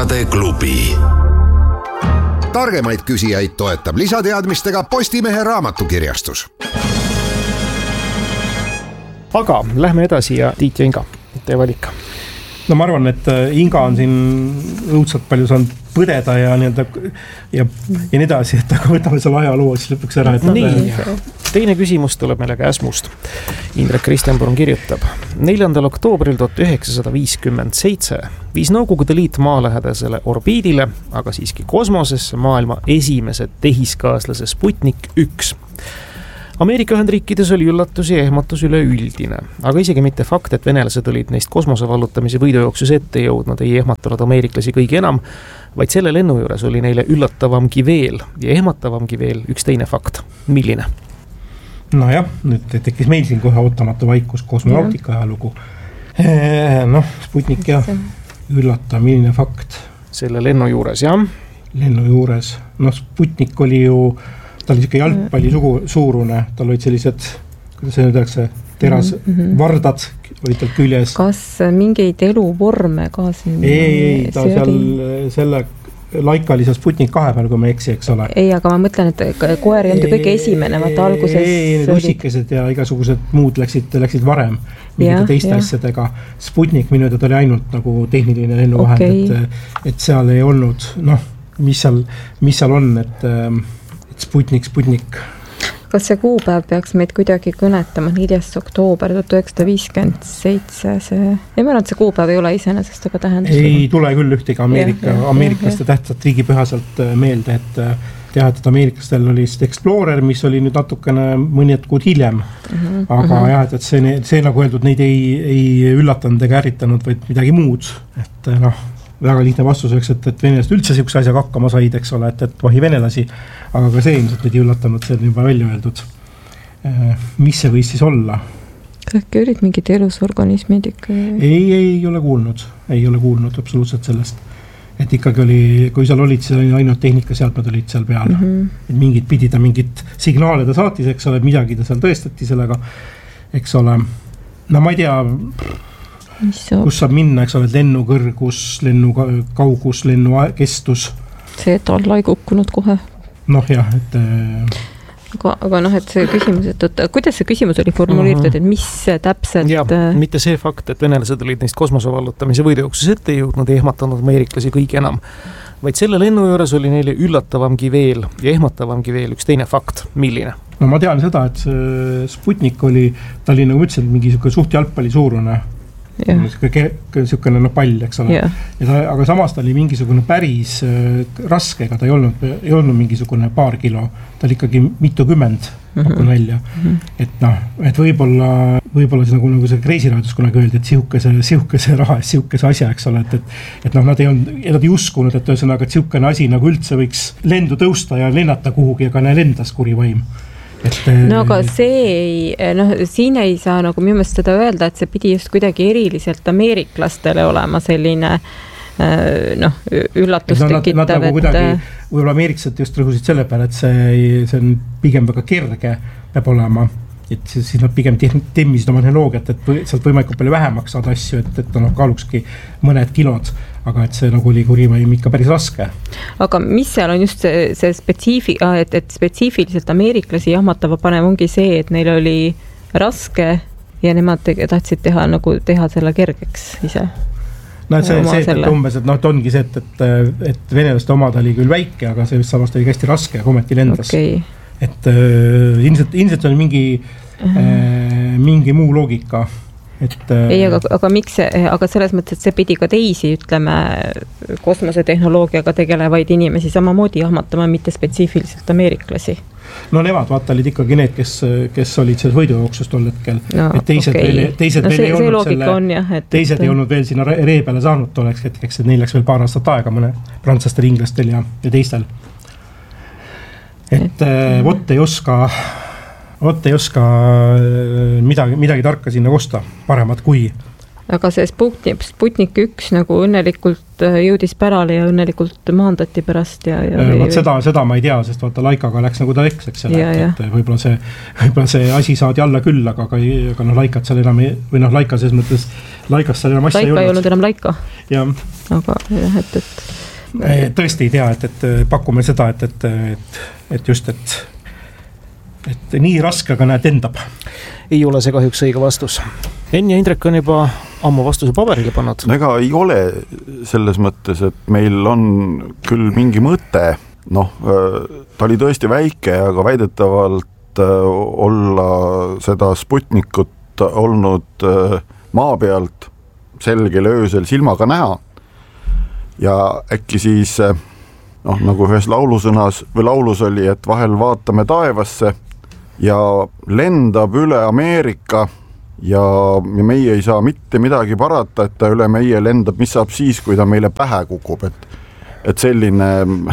targade klubi. Targemaid küsijaid toetab lisateadmistega Postimehe raamatukirjastus. Aga lähme edasi ja Tiit ja Inga, teie valik. No ma arvan, et Inga on siin õudselt palju saanud põdeda ja nii edasi, et aga võtame selle ajaloo siis lõpuks ära. Nii, teine küsimus tuleb meile Käsmust. Indrek Kristenborn kirjutab. 4. oktoobril 1957 viis Nõukogude Liit maalähedasele orbiidile, aga siiski kosmosesse maailma esimese tehiskaaslase Sputnik 1. Ameerika Ühendriikides oli üllatus ja ehmatus üleüldine, aga isegi mitte fakt, et venelased olid neist kosmosevallutamise võidujooksus ette jõudnud, ei ehmatanud ameeriklasi kõige enam, vaid selle lennu juures oli neile üllatavamgi veel ja ehmatavamgi veel üks teine fakt. Milline? Nojah, nüüd tekkis meil siin kohe ootamatu vaikus kosmonautika ajalugu. Sputnik ja üllatav, milline fakt? Selle lennu juures, jah? Lennu juures. Sputnik oli ju ta oli siuke jalgpalli suurune, tal olid sellised, kuidas see nüüd öeldakse, vardad olid tal küljes. Kas mingeid eluvorme ka siin? Ei, ta seal selle Laika oli seal Sputnik 2 peal, kui ma eksi, eks ole. Ei, aga ma mõtlen, et koer ei olnud kõige esimene, vaata alguses. Ei, ussikesed ja igasugused muud läksid varem mingite teiste asjadega. Sputnik minu ta oli ainult nagu tehniline lennuvahend, et seal ei olnud, mis seal on, et Sputnik. Kas see kuupäev peaks meid kuidagi kõnetama 4. oktoober 1957? Ei mõelnud, see kuupäev ei ole iseenesest, aga tähendus. Ei tule küll ühtegi ameeriklaste tähtsat riigipühaselt meelde, et tead, et ameeriklastel oli Explorer, mis oli nüüd natukene mõni kuud hiljem. Aga jah, et see nagu öeldud, neid ei üllatanud ega ärritanud, vaid midagi muud. Et väga lihtne vastus oleks, et venelased üldse siukse asjaga hakkama said, eks ole, et vahi venelasi, aga ka see ilmselt ei üllatanud, see on juba välja öeldud. Mis see võis siis olla? Äkki olid mingid elusorganismid ikka? Ei ole kuulnud absoluutselt sellest. Et ikkagi oli, kui seal olid, siis oli ainult tehnikaseadmed olid seal peal. Et mingid mingit signaale ta saatis, eks ole, midagi ta seal tõestati sellega, eks ole. No ma ei tea, kus saab minna, eks ole, lennu kõrgus, lennu kaugus, lennu kestus. See, et alla ei kukkunud kohe. Jah, et aga et see küsimus, et kuidas see küsimus oli formuleeritud, et mis täpselt ja, mitte see fakt, et venelased olid neist kosmosevallutamise võidujooksus ette jõudnud ja ehmatanud ameeriklasi kõige enam, vaid selle lennu juures oli neile üllatavamgi veel ja ehmatavamgi veel üks teine fakt. Milline? Ma tean seda, et Sputnik oli, ta oli nagu ütlesin, mingi suht jalgpalli suurune niisugune pall, eks ole. Aga samas ta oli mingisugune päris raske, ega ta ei olnud mingisugune paar kilo, ta oli ikkagi mitukümmend pakun välja. Et võib-olla see nagu see kreisiraadus kunagi öeldi, et sihukese raha, sihukese asja, eks ole, et nad ei uskunud, et ühesõnaga, et sihukene asi nagu üldse võiks lendu tõusta ja lennata kuhugi, aga lendas kurivaim. Aga siin ei saa nagu minu meelest seda öelda, et see pidi just kuidagi eriliselt ameeriklastele olema selline üllatust tekitav. Nad nagu kuidagi, võib-olla ameeriklased just rõhusid selle peale, et see on pigem väga kerge peab olema, et siis nad pigem temmisid oma tehnoloogiat, et sealt võimalikult palju vähemaks saada asju, et kaalukski mõned kilod, aga et see nagu oli kurivaim ikka päris raske. Aga mis seal on just see et spetsiifiliselt ameeriklasi jahmatava panev ongi see, et neil oli raske ja nemad tahtsid teha selle kergeks ise? Et umbes, et ongi see, et venelaste omad oli küll väike, aga see just samast oli hästi raske ja ometi lendas. Et ilmselt on mingi muu loogika. Ei, aga miks aga selles mõttes, et see pidi ka teisi, ütleme, kosmosetehnoloogiaga tegelevaid inimesi samamoodi jahmatama, mitte spetsiifiliselt ameeriklasi. Nemad vaata olid ikkagi need, kes olid selles võidujooksus tol hetkel. Teised ei olnud veel sinna ree peale saanud tolleks hetkeks, et neil läks veel paar aastat aega mõne prantslastel, inglastel ja teistel. Et vot ei oska midagi tarka sinna kosta, paremat kui aga see Sputnik 1 nagu õnnelikult jõudis pärale ja õnnelikult maandati pärast seda ma ei tea, sest vaata Laikaga läks nagu ta läks, eks selle, et võib-olla see asi saadi alla küll, aga Laikat seal enam või Laika selles mõttes, Laikast seal enam asja ei olnud enam Laika. Ja. Aga jah, et tõesti ei tea, et pakume seda, et just, et nii raske, aga näed endab. Ei ole see kahjuks õige vastus. Enn ja Indrek on juba ammu vastuse paberile pannud. Ega ei ole selles mõttes, et meil on küll mingi mõte, ta oli tõesti väike, aga väidetavalt olla seda Sputnikut olnud maa pealt selgel öösel silmaga näha. Ja äkki siis, nagu ühes laulus oli, et vahel vaatame taevasse ja lendab üle Ameerika ja meie ei saa mitte midagi parata, et ta üle meie lendab, mis saab siis, kui ta meile pähe kukub, et selline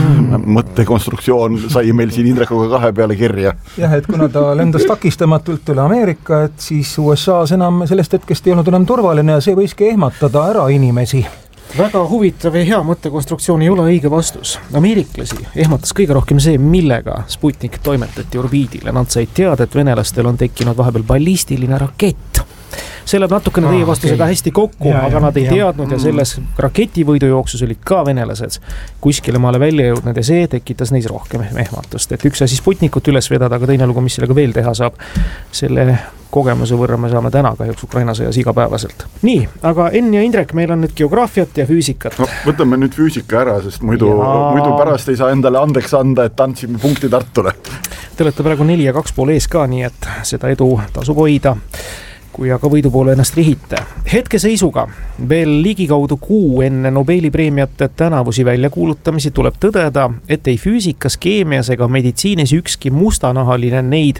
mõttekonstruktsioon sai meil siin Indrekuga 2 peale kirja. Jah, et kuna ta lendas takistamatult üle Ameerika, et siis USA's enam sellest hetkest ei olnud enam turvaline ja see võiski ehmatada ära inimesi. Väga huvitav ja hea mõttekonstruktsioon ei ole õige vastus. Ameeriklasi ehmatas kõige rohkem see, millega Sputnik toimetati orbiidile. Nad said teada, et venelastel on tekkinud vahepeal ballistiline rakett. See läheb natukene teie vastusega hästi kokku, aga nad ei teadnud ja selles raketivõidujooksus olid ka venelased kuskile maale välja jõudnud ja see tekitas neis rohkem ehmatust. Et üks asi Sputnikut üles vedada, aga teine lugu, mis sellega veel teha saab, selle kogemuse võrra me saame täna kahjuks Ukraina sõjas igapäevaselt. Nii, aga Enn ja Indrek, meil on nüüd geograafiat ja füüsikat. Võtame nüüd füüsika ära, sest muidu pärast ei saa endale andeks anda, et andsime punkti Tartule. Te olete praegu 4-2 ees ka, nii et seda edu tasub hoida, kui aga võidu poole ennast rihite. Hetkeseisuga veel ligikaudu kuu enne Nobeli preemiate tänavusi väljakuulutamisi tuleb tõdeda, et ei füüsikas, keemias ega meditsiinis ükski mustanahaline neid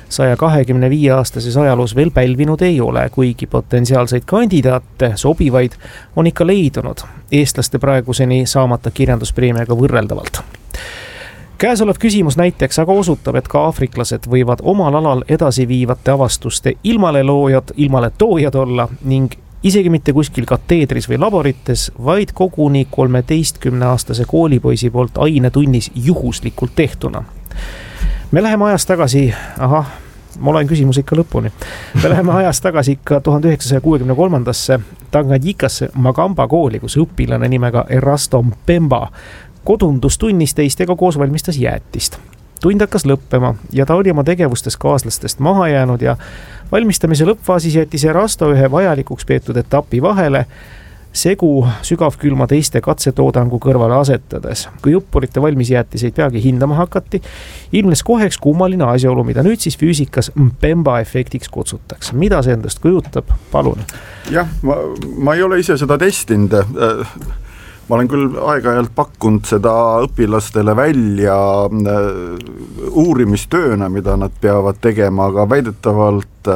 125-aastases ajaloos veel pälvinud ei ole, kuigi potentsiaalseid kandidaate sobivaid on ikka leidunud eestlaste praeguseni saamata kirjanduspreemiaga võrreldavalt. Käesolev küsimus näiteks aga osutab, et ka aafriklased võivad omal alal edasi viivate avastuste ilmale toojad olla ning isegi mitte kuskil kateedris või laborites, vaid koguni 13-aastase koolipoisi poolt ainetunnis juhuslikult tehtuna. Me läheme ajas tagasi, ma olen küsimus ikka lõpuni. Me läheme ajas tagasi ikka 1963-ndasse Tanganyikasse Magamba kooli, kus õpilane nimega Erasto Mpemba kodundustunnis teistega koos valmistas jäätist. Tund hakkas lõppema ja ta oli oma tegevustes kaaslastest maha jäänud ja valmistamise lõppfaasis jättis Erasto ühe vajalikuks peetud etapi vahele, segu sügavkülma teiste katsetoodangu kõrvale asetades. Kui õppurite valmis jäätiseid peagi hindama hakati, ilmnes koheks kummaline asjaolu, mida nüüd siis füüsikas Mpemba efektiks kutsutakse. Mida see endast kujutab? Palun. Jah, ma ei ole ise seda testinud. Ma olen küll aeg-ajalt pakkunud seda õpilastele välja uurimistööna, mida nad peavad tegema, aga väidetavalt,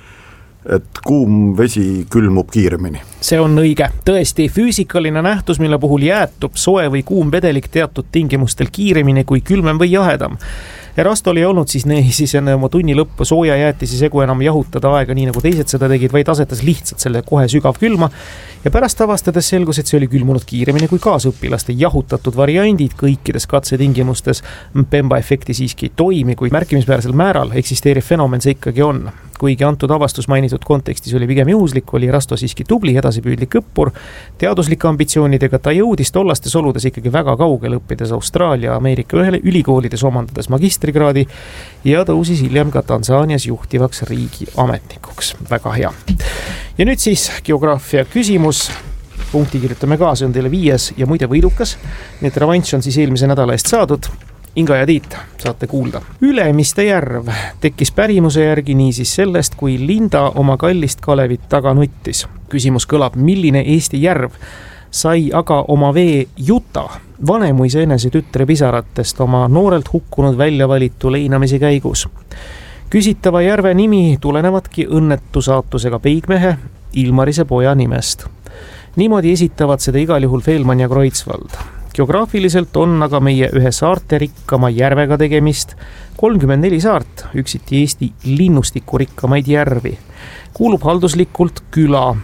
et kuum vesi külmub kiiremini. See on õige. Tõesti, füüsikaline nähtus, mille puhul jäätub soe või kuum vedelik teatud tingimustel kiiremini kui külmem või jahedam. Erastol ei olnud siis enne oma tunni lõppu sooja jäätisi segu enam jahutada aega nii nagu teised seda tegid, vaid asetas lihtsalt selle kohe sügav külma ja pärast avastades selgus, et see oli külmunud kiiremini kui kaasõpilaste jahutatud variandid kõikides katsetingimustes. Mpemba efekti siiski ei toimi, kuid märkimisväärsel määral eksisteeriv fenomen see ikkagi on. Kuigi antud avastus mainitud kontekstis oli pigem juhuslik, oli Erasto siiski tubli edasipüüdlik õppur. Teaduslike ambitsioonidega ta jõudis tollastes oludes ikkagi väga kaugel, õppides Austraalia ja Ameerika ülikoolides, omandades magistrikraadi ja tõusis hiljem ka Tansaanias juhtivaks riigiametnikuks. Väga hea. Ja nüüd siis geograafia küsimus. Punkti kirjutame ka, see on teile 5 ja muide võidukas. Nii et revanš on siis eelmise nädala eest saadud. Inga ja Tiit, saate kuulda. Ülemiste järv tekkis pärimuse järgi niisiis sellest, kui Linda oma kallist Kalevit taga nuttis. Küsimus kõlab, milline Eesti järv sai aga oma vee Juta Vanemuise enese tütre pisaratest oma noorelt hukkunud välja valitu leinamise käigus. Küsitava järve nimi tulenevatki õnnetu saatusega peigmehe Ilmarise poja nimest. Niimoodi esitavad seda igal juhul Fehlmann ja Kreutzwald. Geograafiliselt on aga meie ühe saarte rikkama järvega tegemist 34 saart, üksiti Eesti linnustiku rikkamaid järvi. Kuulub halduslikult küla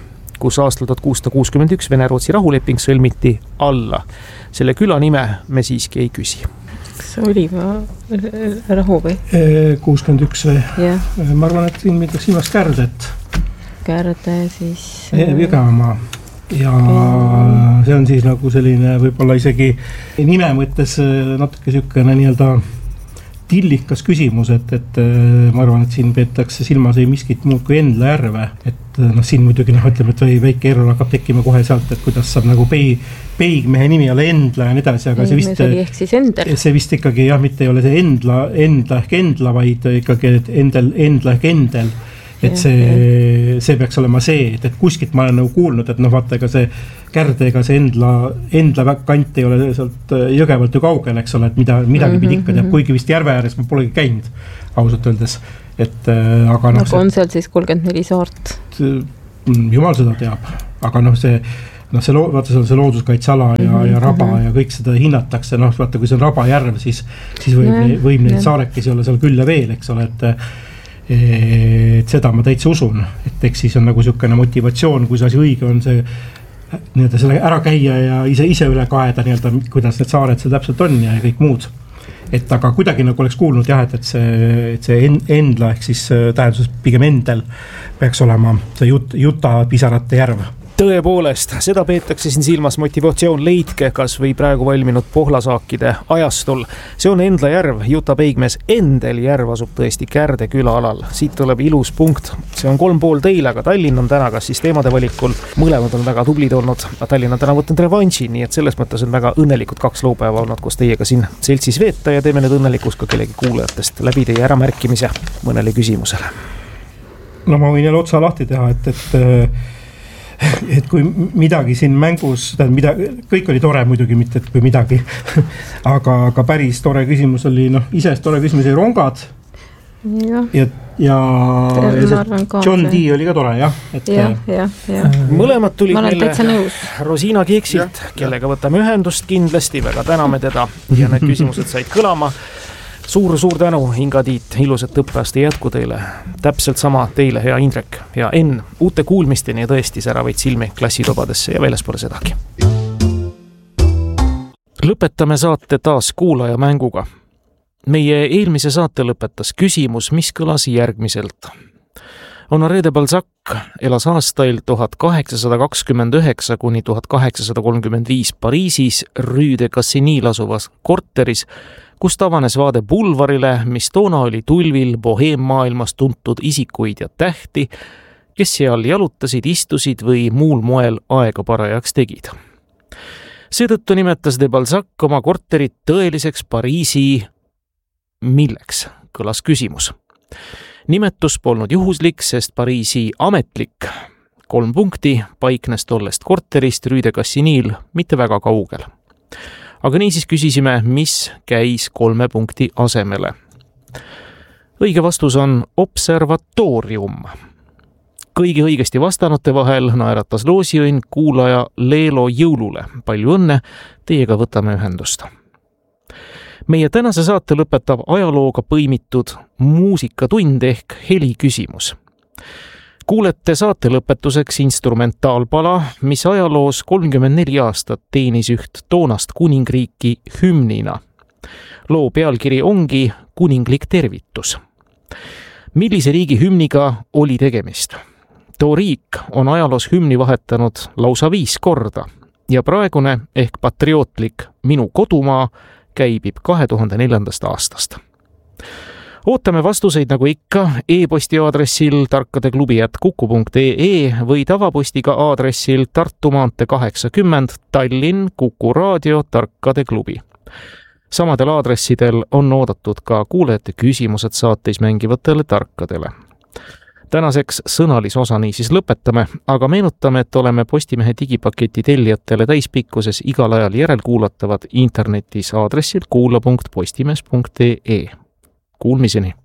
kus aastal 1661 Vene-Rootsi rahuleping sõlmiti alla. Selle küla nime me siiski ei küsi. Kas oli rahu või? 61 või? Yeah. Ma arvan, et siin midagi silmast Kärdet. Kärde siis... Jõgevamaa. Ja see on siis nagu selline võib-olla isegi nime mõttes natuke sükene nii-öelda tillikas küsimus, et ma arvan, et siin peetakse silmas ei miskit muud kui Endla järve, et siin muidugi ütleme, et väike error hakkab tekkima kohe sealt, et kuidas saab nagu peigmehe nimi ole Endla ja nii edasi, aga see vist ehk siis Endel. See vist ikkagi mitte ei ole see Endla ehk Endla, vaid ikkagi Endla ehk Endel. Et see peaks olema see, et kuskilt ma olen nagu kuulnud, et vaata, ega see Kärdega see Endla kant ei ole sealt Jõgevalt ju kaugel, eks ole, et midagi pidi ikka teab, kuigi vist järve ääres ma polegi käinud, ausalt öeldes. Et, aga nagu on seal siis 34 saart? Jumal seda teab, aga vaata, see looduskaitseala ja raba ja kõik seda hinnatakse, vaata, kui see on rabajärv, siis võib neid saarekesi olla seal küll ja veel, eks ole, et seda ma täitsa usun, et eks siis on nagu niisugune motivatsioon, kui see asi õige on see nii-öelda selle ära käia ja ise üle kaeda nii-öelda, kuidas need saared seal täpselt on ja kõik muud. Et aga kuidagi nagu oleks kuulnud jah, et see Endla ehk siis tähenduses pigem Endel peaks olema see Juta pisarate järv. Tõepoolest, seda peetakse siin silmas motivatsioon leidke, kas või praegu valminud pohlasaakide ajastul. See on Endla järv, Juta peigmees Endel järv asub tõesti Kärde küla alal. Siit tuleb ilus punkt. See on 3,5 teile, aga Tallinn on täna kas siis teemade valikul. Mõlemad on väga tublid olnud. Tallinn on täna võtnud revanši, nii et selles mõttes on väga õnnelikud 2 laupäeva olnud, kus teiega siin seltsis veeta ja teeme need õnnelikus ka kellegi kuulajatest läbi teie äramärkimise mõnele küsimusele. No ma võin jälle otsa lahti teha, et kui midagi siin mängus, kõik oli tore muidugi, mitte et kui midagi, aga päris tore küsimus oli, isest tore küsimus oli rongad ja John D oli ka tore, jah. Mõlemad tulid meile Rosina Keeksilt, kellega võtame ühendust kindlasti, väga täname teda ja need küsimused said kõlama. Suur tänu, Inga Tiit, ilusat õppeaasta jätku teile. Täpselt sama teile, hea Indrek ja Enn. Uute kuulmisteni ja tõesti säravaid silmi klassitobadesse ja väljaspool sedagi. Lõpetame saate taas kuulaja mänguga. Meie eelmise saate lõpetas küsimus, mis kõlas järgmiselt. Honoré de Balzac elas aastail 1829 kuni 1835 Pariisis Rue de Cassinil asuvas korteris, kust avanes vaade pulvarile, mis toona oli tulvil boheemmaailmas tuntud isikuid ja tähti, kes seal jalutasid, istusid või muul moel aega parajaks tegid. Seetõttu nimetas de Balzac oma korterit tõeliseks Pariisi milleks, kõlas küsimus. Nimetus polnud juhuslik, sest Pariisi ametlik 3 punkti paiknes tollest korterist Rue de Cassinil mitte väga kaugel. Aga niisiis küsisime, mis käis 3 punkti asemele. Õige vastus on observatoorium. Kõigi õigesti vastanute vahel naeratas loosiõnn kuulaja Leelo Jõulule. Palju õnne, teiega võtame ühendust. Meie tänase saate lõpetab ajalooga põimitud muusikatund ehk heliküsimus. Kuulete saate lõpetuseks instrumentaalpala, mis ajaloos 34 aastat teenis üht toonast kuningriiki hümnina. Loo pealkiri ongi Kuninglik tervitus. Millise riigi hümniga oli tegemist? Too riik on ajaloos hümni vahetanud lausa 5 korda ja praegune ehk patriootlik Minu kodumaa käibib 2004. aastast. Ootame vastuseid nagu ikka e-posti aadressil tarkadeklubi@kuku.ee või tavapostiga aadressil Tartu maantee 80 Tallinn Kuku raadio Tarkade klubi. Samadel aadressidel on oodatud ka kuulajate küsimused saates mängivatele tarkadele. Tänaseks sõnalise osa niisiis lõpetame, aga meenutame, et oleme Postimehe digipaketi tellijatele täispikkuses igal ajal järelkuulatavad internetis aadressil kuula.postimees.ee. Kuulmiseni!